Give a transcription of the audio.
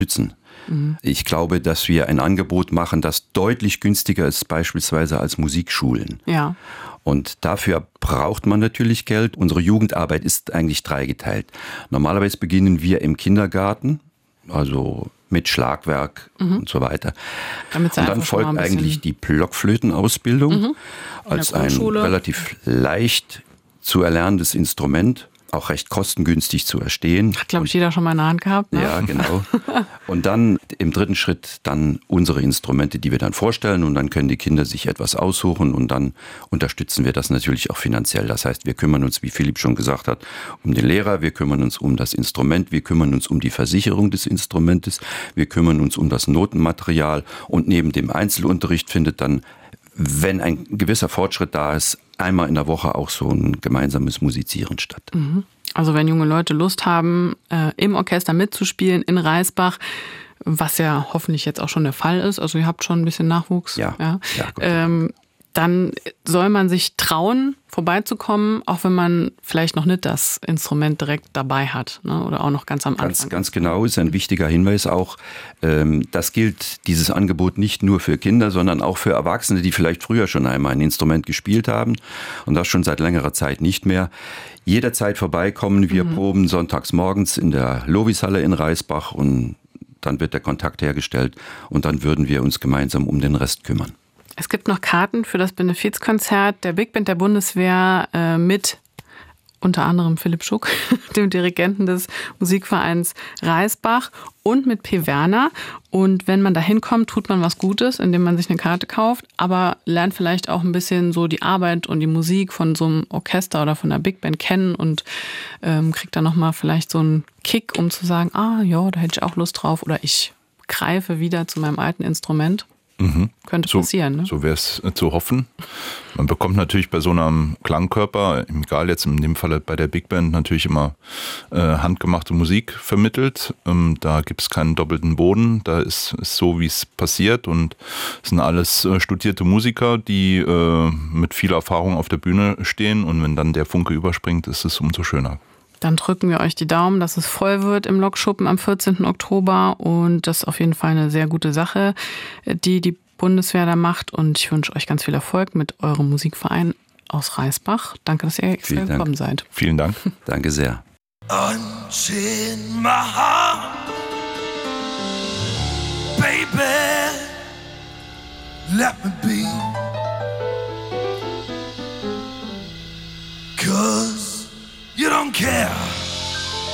unterstützen. Ich glaube, dass wir ein Angebot machen, das deutlich günstiger ist, beispielsweise als Musikschulen. Ja. Und dafür braucht man natürlich Geld. Unsere Jugendarbeit ist eigentlich dreigeteilt. Normalerweise beginnen wir im Kindergarten, also mit Schlagwerk und so weiter. Und dann folgt eigentlich die Blockflötenausbildung als ein relativ leicht zu erlernendes Instrument. Auch recht kostengünstig zu erstehen. Hat, glaube ich, jeder schon mal in der Hand gehabt. Ne? Ja, genau. Und dann im dritten Schritt dann unsere Instrumente, die wir dann vorstellen. Und dann können die Kinder sich etwas aussuchen und dann unterstützen wir das natürlich auch finanziell. Das heißt, wir kümmern uns, wie Philipp schon gesagt hat, um den Lehrer, wir kümmern uns um das Instrument, wir kümmern uns um die Versicherung des Instrumentes, wir kümmern uns um das Notenmaterial und neben dem Einzelunterricht findet dann, wenn ein gewisser Fortschritt da ist, einmal in der Woche auch so ein gemeinsames Musizieren statt. Also wenn junge Leute Lust haben, im Orchester mitzuspielen in Reisbach, was ja hoffentlich jetzt auch schon der Fall ist, also ihr habt schon ein bisschen Nachwuchs, dann soll man sich trauen, vorbeizukommen, auch wenn man vielleicht noch nicht das Instrument direkt dabei hat, ne? Oder auch noch ganz am Anfang. Ganz genau, ist ein wichtiger Hinweis auch. Das gilt, dieses Angebot, nicht nur für Kinder, sondern auch für Erwachsene, die vielleicht früher schon einmal ein Instrument gespielt haben und das schon seit längerer Zeit nicht mehr. Jederzeit vorbeikommen, wir proben sonntags morgens in der Lovishalle in Reisbach und dann wird der Kontakt hergestellt und dann würden wir uns gemeinsam um den Rest kümmern. Es gibt noch Karten für das Benefizkonzert der Big Band der Bundeswehr mit unter anderem Philipp Schuck, dem Dirigenten des Musikvereins Reisbach, und mit P. Werner. Und wenn man da hinkommt, tut man was Gutes, indem man sich eine Karte kauft, aber lernt vielleicht auch ein bisschen so die Arbeit und die Musik von so einem Orchester oder von der Big Band kennen und kriegt dann nochmal vielleicht so einen Kick, um zu sagen, da hätte ich auch Lust drauf oder ich greife wieder zu meinem alten Instrument. Könnte passieren. Ne? So wäre es zu hoffen. Man bekommt natürlich bei so einem Klangkörper, egal jetzt in dem Fall bei der Big Band, natürlich immer handgemachte Musik vermittelt. Da gibt es keinen doppelten Boden. Da ist so, wie es passiert. Und es sind alles studierte Musiker, die mit viel Erfahrung auf der Bühne stehen. Und wenn dann der Funke überspringt, ist es umso schöner. Dann drücken wir euch die Daumen, dass es voll wird im Lokschuppen am 14. Oktober. Und das ist auf jeden Fall eine sehr gute Sache, die Bundeswehr da macht. Und ich wünsche euch ganz viel Erfolg mit eurem Musikverein aus Reisbach. Danke, dass ihr extra gekommen seid. Vielen Dank. Danke sehr. Unchain my heart, baby, let me be.